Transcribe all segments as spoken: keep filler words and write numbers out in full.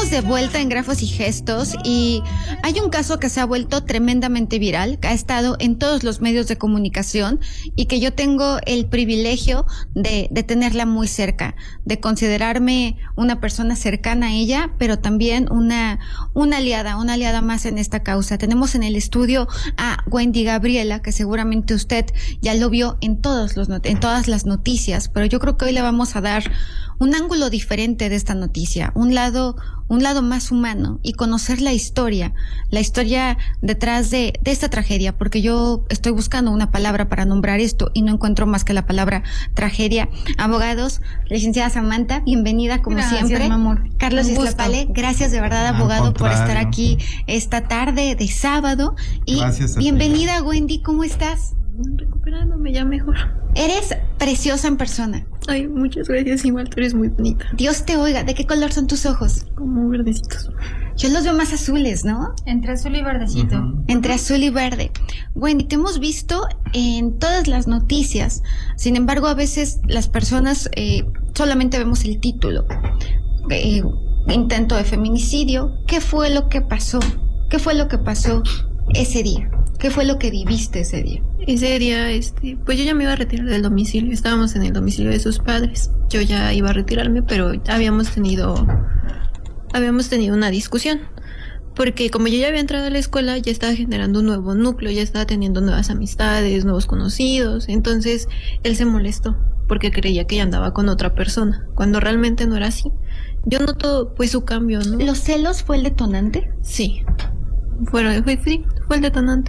estamos de vuelta en Grafos y Gestos y hay un caso que se ha vuelto tremendamente viral, que ha estado en todos los medios de comunicación y que yo tengo el privilegio de, de tenerla muy cerca, de considerarme una persona cercana a ella, pero también una, una aliada, una aliada más en esta causa. Tenemos en el estudio a Wendy Gabriela, que seguramente usted ya lo vio en todos los, en todas las noticias, pero yo creo que hoy le vamos a dar un ángulo diferente de esta noticia, un lado, un lado más humano y conocer la historia, la historia detrás de, de esta tragedia, porque yo estoy buscando una palabra para nombrar esto y no encuentro más que la palabra tragedia. Abogados, licenciada Samantha, bienvenida como gracias, siempre. Mi amor. Carlos Islapale, gracias de verdad, abogado, por estar aquí esta tarde de sábado. Y bienvenida, Wendy, ¿cómo estás? Recuperándome ya mejor. Eres preciosa en persona. Ay, muchas gracias, igual tú eres muy bonita. Dios te oiga. ¿De qué color son tus ojos? Como verdecitos. Yo los veo más azules, ¿no? Entre azul y verdecito. Uh-huh. Entre azul y verde. Wendy, te hemos visto en todas las noticias. Sin embargo, a veces las personas eh, solamente vemos el título. Eh, intento de feminicidio. ¿Qué fue lo que pasó? ¿Qué fue lo que pasó ese día? ¿Qué fue lo que viviste ese día? Ese día, este, pues yo ya me iba a retirar del domicilio. Estábamos en el domicilio de sus padres. Yo ya iba a retirarme, pero habíamos tenido, habíamos tenido una discusión. Porque como yo ya había entrado a la escuela, ya estaba generando un nuevo núcleo, ya estaba teniendo nuevas amistades, nuevos conocidos. Entonces, él se molestó porque creía que ella andaba con otra persona, cuando realmente no era así. Yo noto, pues, su cambio, ¿no? ¿Los celos fue el detonante? Sí. Fue, fue, sí, fue el detonante.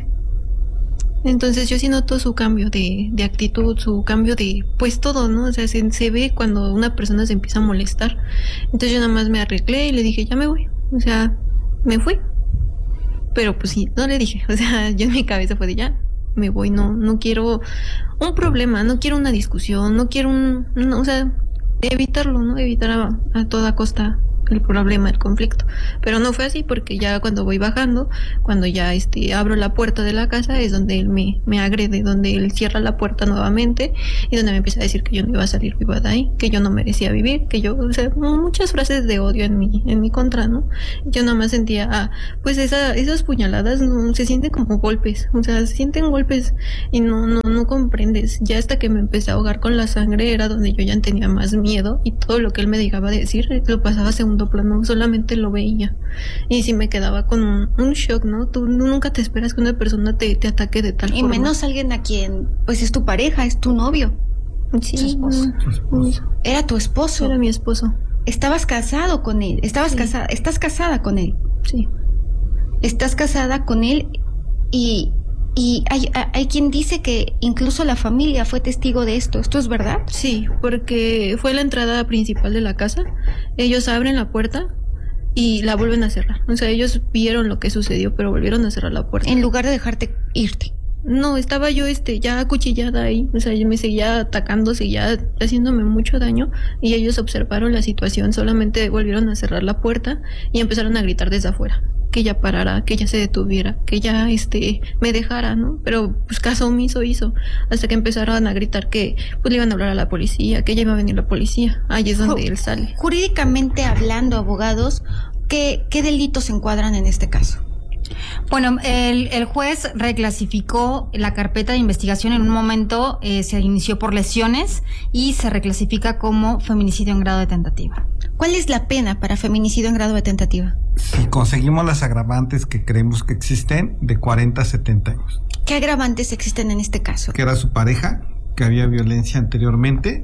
Entonces yo sí noto su cambio de, de actitud, su cambio de, pues todo, ¿no? O sea, se, se ve cuando una persona se empieza a molestar. Entonces yo nada más me arreglé y le dije, ya me voy. O sea, me fui. Pero pues sí, no le dije. O sea, yo en mi cabeza fue de ya, me voy, no, no quiero un problema, no quiero una discusión, no quiero un, no, o sea, evitarlo, ¿no? Evitar a, a toda costa el problema, el conflicto. Pero no fue así, porque ya cuando voy bajando, cuando ya este abro la puerta de la casa, es donde él me, me agrede, donde él cierra la puerta nuevamente y donde me empieza a decir que yo no iba a salir viva de ahí, que yo no merecía vivir, que yo, o sea, muchas frases de odio en mi, en mi contra, ¿no? Yo nada más sentía, ah, pues esa, esas puñaladas no, se sienten como golpes, o sea, se sienten golpes y no, no, no comprendes. Ya hasta que me empecé a ahogar con la sangre era donde yo ya tenía más miedo y todo lo que él me dejaba de decir lo pasaba a segundo plano, solamente lo veía y si me quedaba con un, un shock, ¿no? Tú nunca te esperas que una persona te, te ataque de tal y forma. Y menos alguien a quien, pues es tu pareja, es tu novio. Sí, tu esposo. Tu esposo. Era tu esposo. Era mi esposo. Estabas casado con él, estabas sí. casada, estás casada con él. Sí. Estás casada con él y Y hay, hay quien dice que incluso la familia fue testigo de esto. ¿Esto es verdad? Sí, porque fue la entrada principal de la casa. Ellos abren la puerta y la vuelven a cerrar. O sea, ellos vieron lo que sucedió, pero volvieron a cerrar la puerta. En lugar de dejarte irte. No, estaba yo este ya acuchillada ahí, o sea, yo me seguía atacando, seguía haciéndome mucho daño y ellos observaron la situación, solamente volvieron a cerrar la puerta y empezaron a gritar desde afuera, que ya parara, que ya se detuviera, que ya este me dejara, ¿no? Pero pues caso omiso hizo, hasta que empezaron a gritar que pues le iban a hablar a la policía, que ya iba a venir la policía. Ahí es donde Ju- él sale. Jurídicamente hablando, abogados, ¿qué, qué delitos se encuadran en este caso? Bueno, el, el juez reclasificó la carpeta de investigación. En un momento eh, se inició por lesiones y se reclasifica como feminicidio en grado de tentativa. ¿Cuál es la pena para feminicidio en grado de tentativa? Si conseguimos las agravantes que creemos que existen, de cuarenta a setenta años. ¿Qué agravantes existen en este caso? Que era su pareja, que había violencia anteriormente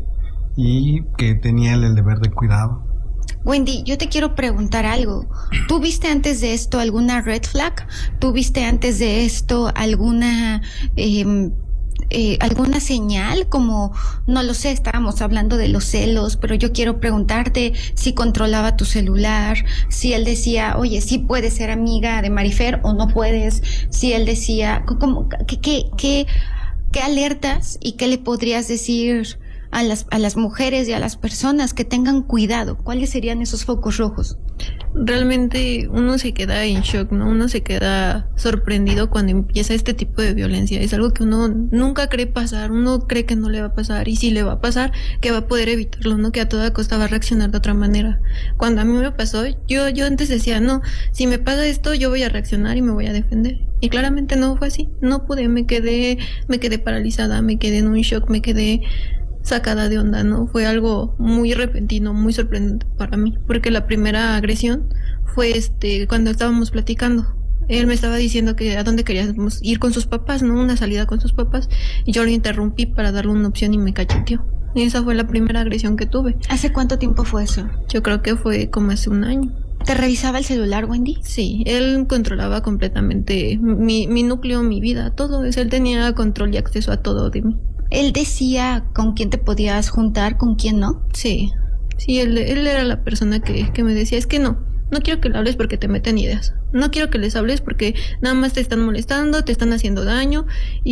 y que tenía el deber de cuidado. Wendy, yo te quiero preguntar algo. ¿Tú viste antes de esto alguna red flag? ¿Tú viste antes de esto alguna eh, eh, alguna señal? Como, no lo sé, estábamos hablando de los celos, pero yo quiero preguntarte si controlaba tu celular, si él decía, oye, sí puedes ser amiga de Marifer o no puedes, si él decía, ¿cómo, qué, qué, qué, qué alertas y qué le podrías decir a las, a las mujeres y a las personas que tengan cuidado? ¿Cuáles serían esos focos rojos? Realmente uno se queda en shock, ¿no? Uno se queda sorprendido cuando empieza este tipo de violencia. Es algo que uno nunca cree pasar, uno cree que no le va a pasar, y si le va a pasar, que va a poder evitarlo, ¿no? Que a toda costa va a reaccionar de otra manera. Cuando a mí me pasó, yo, yo antes decía, no, si me pasa esto, yo voy a reaccionar y me voy a defender. Y claramente no fue así, no pude, me quedé, me quedé paralizada, me quedé en un shock, me quedé sacada de onda, ¿no? Fue algo muy repentino, muy sorprendente para mí, porque la primera agresión fue este cuando estábamos platicando. Él me estaba diciendo que a dónde queríamos ir con sus papás, ¿no? Una salida con sus papás, y yo lo interrumpí para darle una opción y me cacheteó. Y esa fue la primera agresión que tuve. ¿Hace cuánto tiempo fue eso? Yo creo que fue como hace un año. ¿Te revisaba el celular, Wendy? Sí, él controlaba completamente mi, mi núcleo, mi vida, todo eso. Él tenía control y acceso a todo de mí. ¿Él decía con quién te podías juntar, con quién no? Sí, sí, él, él era la persona que, que me decía, es que no, no quiero que le hables porque te meten ideas. No quiero que les hables porque nada más te están molestando, te están haciendo daño,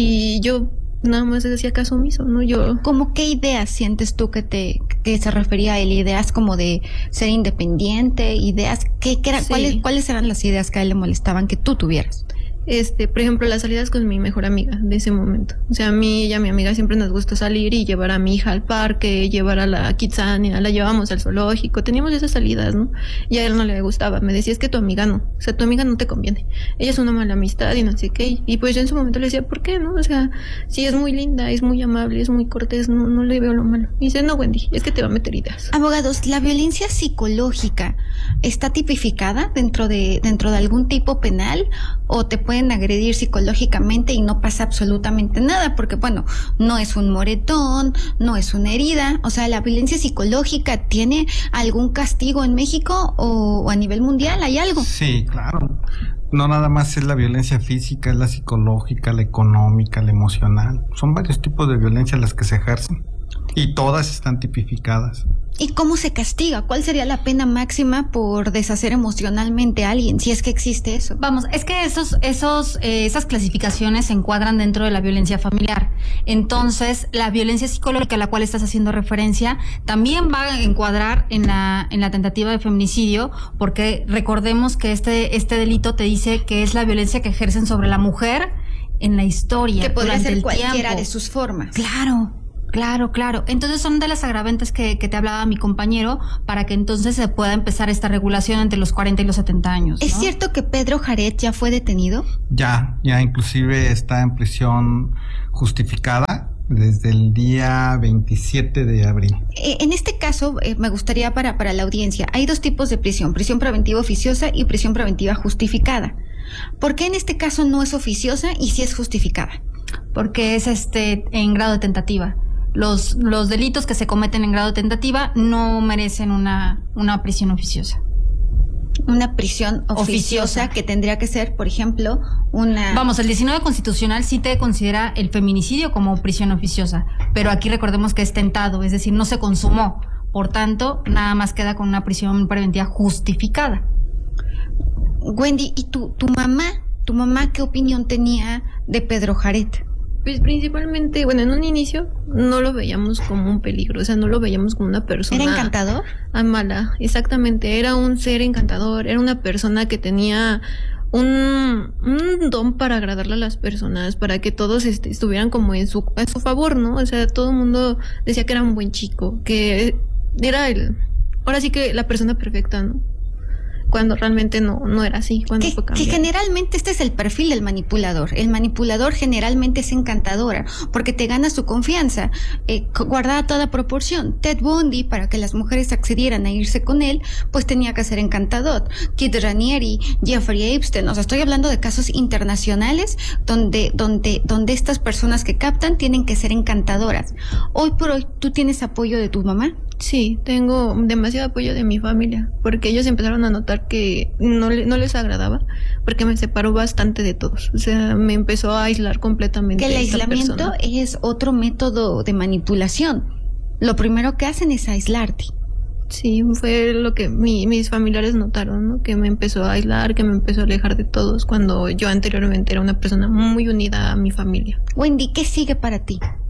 y yo nada más les hacía caso omiso, ¿no? Yo... ¿Cómo qué ideas sientes tú que te que se refería a él? ¿Ideas como de ser independiente? ¿Ideas? ¿Qué, qué era, Sí. cuáles, ¿Cuáles eran las ideas que a él le molestaban que tú tuvieras? Este, por ejemplo, las salidas con mi mejor amiga de ese momento. O sea, a mí y a mi amiga siempre nos gusta salir y llevar a mi hija al parque, llevar a la Kitsania, la llevábamos al zoológico, teníamos esas salidas, ¿no? Y a él no le gustaba, me decía, es que tu amiga no, o sea, tu amiga no te conviene, ella es una mala amistad y no sé qué. Y pues yo en su momento le decía, ¿por qué no? O sea, sí es muy linda, es muy amable, es muy cortés, no, no le veo lo malo. Y dice, no, Wendy, es que te va a meter ideas. Abogados, ¿la violencia psicológica está tipificada dentro de, dentro de algún tipo penal, o te pueden agredir psicológicamente y no pasa absolutamente nada? Porque bueno, no es un moretón, no es una herida. O sea, ¿la violencia psicológica tiene algún castigo en México o, o a nivel mundial? ¿Hay algo? Sí, claro. No nada más es la violencia física, es la psicológica, la económica, la emocional. Son varios tipos de violencia las que se ejercen y todas están tipificadas. ¿Y cómo se castiga? ¿Cuál sería la pena máxima por deshacer emocionalmente a alguien, si es que existe eso? Vamos, es que esos, esos, eh, esas clasificaciones se encuadran dentro de la violencia familiar. Entonces, la violencia psicológica a la cual estás haciendo referencia también va a encuadrar en la, en la tentativa de feminicidio, porque recordemos que este, este delito te dice que es la violencia que ejercen sobre la mujer en la historia. Que podría durante ser el cualquiera tiempo. de sus formas. Claro. Claro, claro. Entonces son de las agravantes que, que te hablaba mi compañero para que entonces se pueda empezar esta regulación entre los cuarenta y los setenta años, ¿no? ¿Es cierto que Pedro Jaret ya fue detenido? Ya, ya inclusive está en prisión justificada desde el día veintisiete de abril. Eh, en este caso, eh, me gustaría para, para la audiencia, hay dos tipos de prisión, prisión preventiva oficiosa y prisión preventiva justificada. ¿Por qué en este caso no es oficiosa y sí es justificada? Porque es este en grado de tentativa. Los, los delitos que se cometen en grado de tentativa no merecen una, una prisión oficiosa. Una prisión oficiosa, Oficiosa. que tendría que ser, por ejemplo, una... Vamos, el diecinueve constitucional sí te considera el feminicidio como prisión oficiosa, pero aquí recordemos que es tentado, es decir, no se consumó. Por tanto, nada más queda con una prisión preventiva justificada. Wendy, ¿y tu, tu mamá? ¿Tu mamá qué opinión tenía de Pedro Jaret? Pues principalmente, bueno, en un inicio no lo veíamos como un peligro, o sea, no lo veíamos como una persona... ¿Era encantador? Ah, mala, exactamente, era un ser encantador, era una persona que tenía un, un don para agradarle a las personas, para que todos este, estuvieran como en su, a su favor, ¿no? O sea, todo el mundo decía que era un buen chico, que era el... Ahora sí que la persona perfecta, ¿no? Cuando realmente no, no era así, cuando Que, fue que cambiando. generalmente este es el perfil del manipulador. El manipulador generalmente es encantadora porque te gana su confianza, eh, guardada toda proporción. Ted Bundy, para que las mujeres accedieran a irse con él, pues tenía que ser encantador. Kid Raniere, Jeffrey Epstein, o sea, estoy hablando de casos internacionales donde, donde, donde estas personas que captan tienen que ser encantadoras. Hoy por hoy, ¿tú tienes apoyo de tu mamá? Sí, tengo demasiado apoyo de mi familia, porque ellos empezaron a notar que no, le, no les agradaba, porque me separó bastante de todos, o sea, me empezó a aislar completamente. Que el esta aislamiento persona. es otro método de manipulación. Lo primero que hacen es aislarte. Sí, fue lo que mi, mis familiares notaron, ¿no? Que me empezó a aislar, que me empezó a alejar de todos, cuando yo anteriormente era una persona muy unida a mi familia. Wendy, ¿qué sigue para ti?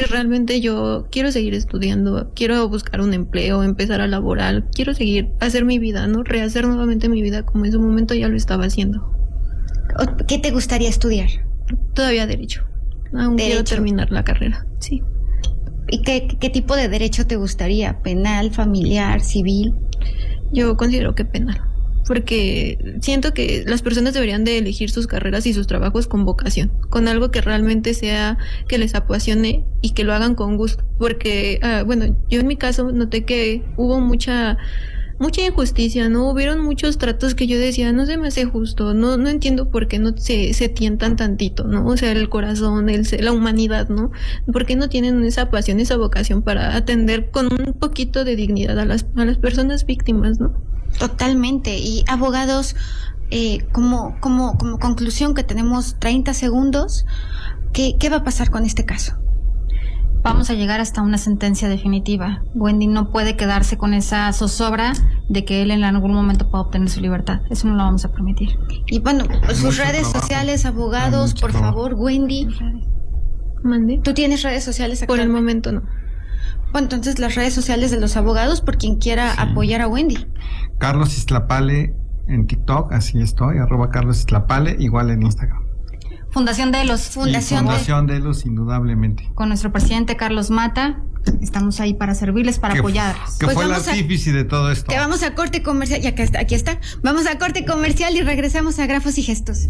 porque realmente yo quiero seguir estudiando, quiero buscar un empleo, empezar a laborar, quiero seguir, hacer mi vida, ¿no? Rehacer nuevamente mi vida como en su momento ya lo estaba haciendo. ¿Qué te gustaría estudiar? Todavía derecho. Aún ¿Derecho? quiero terminar la carrera, sí. ¿Y qué, qué tipo de derecho te gustaría? ¿Penal, familiar, civil? Yo considero que penal, porque siento que las personas deberían de elegir sus carreras y sus trabajos con vocación, con algo que realmente sea, que les apasione y que lo hagan con gusto, porque, uh, bueno, yo en mi caso noté que hubo mucha... mucha injusticia, ¿no? Hubieron muchos tratos que yo decía, no se me hace justo, no no entiendo por qué no se, se tientan tantito, ¿no? O sea, el corazón, el, la humanidad, ¿no? ¿Por qué no tienen esa pasión, esa vocación para atender con un poquito de dignidad a las, a las personas víctimas, ¿no? Totalmente. Y abogados, eh, como, como, como conclusión que tenemos treinta segundos, ¿qué, qué va a pasar con este caso? Vamos a llegar hasta una sentencia definitiva. Wendy no puede quedarse con esa zozobra de que él en algún momento pueda obtener su libertad. Eso no lo vamos a permitir. Y bueno, sus mucho redes trabajo. sociales, abogados, por trabajo. favor, Wendy. ¿Mande? ¿Tú tienes redes sociales Por el actualmente? momento no. Bueno, entonces las redes sociales de los abogados por quien quiera Sí. apoyar a Wendy. Carlos Iztlapale en TikTok, así estoy, arroba Carlos Iztlapale, igual en Instagram. Fundación de los Fundación y de- Fundación de Luz, indudablemente. con nuestro presidente Carlos Mata. Estamos ahí para servirles, para Que- apoyarlos. Que Pues fue el vamos a- artífice de todo esto. Que vamos a corte comercial, ya que está, aquí está. Vamos a corte comercial y regresamos a Grafos y Gestos.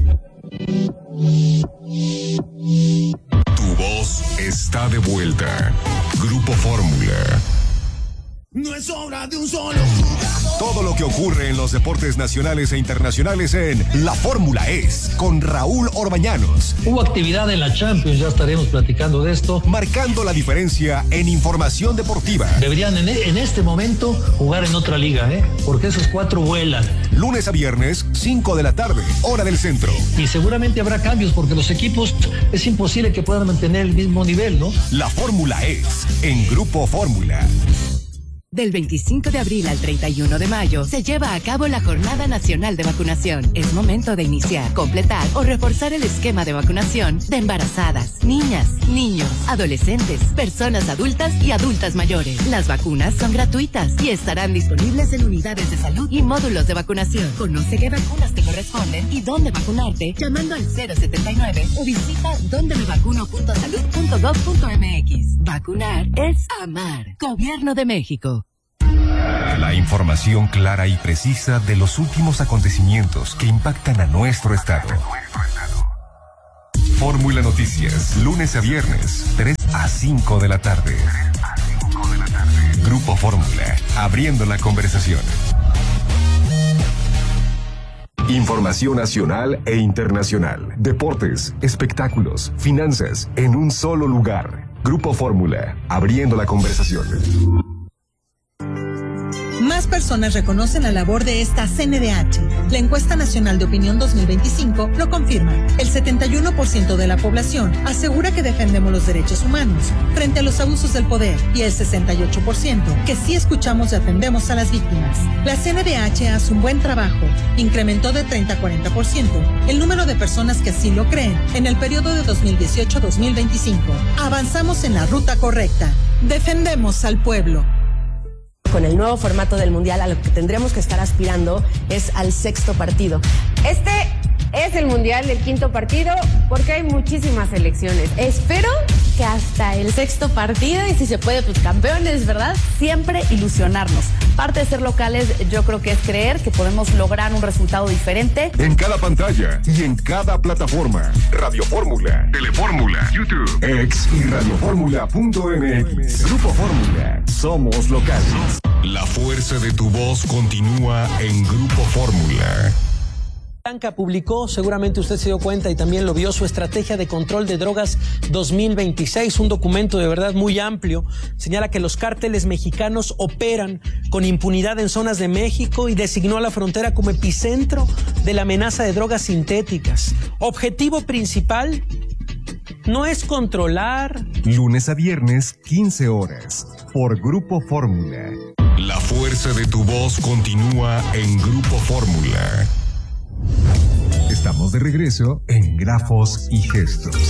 Tu voz está de vuelta. Grupo Fórmula. No es obra de un solo jugador. Todo lo que ocurre en los deportes nacionales e internacionales en La Fórmula Es con Raúl Orbañanos, Hubo actividad en la Champions, ya estaremos platicando de esto. marcando la diferencia en información deportiva. Deberían en, en este momento jugar en otra liga, ¿eh? Porque esos cuatro vuelan. Lunes a viernes, cinco de la tarde, hora del centro. Y seguramente habrá cambios porque los equipos es imposible que puedan mantener el mismo nivel, ¿no? La Fórmula Es en Grupo Fórmula. Del veinticinco de abril al treinta y uno de mayo se lleva a cabo la Jornada Nacional de Vacunación. Es momento de iniciar, completar o reforzar el esquema de vacunación de embarazadas, niñas, niños, adolescentes, personas adultas y adultas mayores. Las vacunas son gratuitas y estarán disponibles en unidades de salud y módulos de vacunación. Conoce qué vacunas te corresponden y dónde vacunarte llamando al cero setenta y nueve o visita donde me vacuno punto salud punto gov punto mx. Vacunar es amar. Gobierno de México. La información clara y precisa de los últimos acontecimientos que impactan a nuestro estado. Fórmula Noticias, lunes a viernes, tres a cinco de la tarde. Grupo Fórmula, abriendo la conversación. Información nacional e internacional. Deportes, espectáculos, finanzas, en un solo lugar. Grupo Fórmula, abriendo la conversación. Más personas reconocen la labor de esta C N D H. La encuesta nacional de opinión dos mil veinticinco lo confirma. El setenta y uno por ciento de la población asegura que defendemos los derechos humanos frente a los abusos del poder y el sesenta y ocho por ciento que sí escuchamos y atendemos a las víctimas. La C N D H hace un buen trabajo. Incrementó de treinta a cuarenta por ciento el número de personas que así lo creen en el periodo de dos mil dieciocho a dos mil veinticinco. Avanzamos en la ruta correcta. Defendemos al pueblo. Con el nuevo formato del Mundial, a lo que tendremos que estar aspirando es al sexto partido. Este es el Mundial del quinto partido porque hay muchísimas elecciones. Espero que hasta el sexto partido y si se puede, pues campeones, ¿verdad? Siempre ilusionarnos. Parte de ser locales, yo creo que es creer que podemos lograr un resultado diferente. En cada pantalla y en cada plataforma. Radio Fórmula, Telefórmula, YouTube, X y radiofórmula punto m x. Grupo Fórmula. Somos locales. La fuerza de tu voz continúa en Grupo Fórmula. Blanca publicó, seguramente usted se dio cuenta y también lo vio, su estrategia de control de drogas dos mil veintiséis, un documento de verdad muy amplio. Señala que los cárteles mexicanos operan con impunidad en zonas de México y designó a la frontera como epicentro de la amenaza de drogas sintéticas. Objetivo principal no es controlar. Lunes a viernes, quince horas, por Grupo Fórmula. La fuerza de tu voz continúa en Grupo Fórmula. Estamos de regreso en Grafos y Gestos.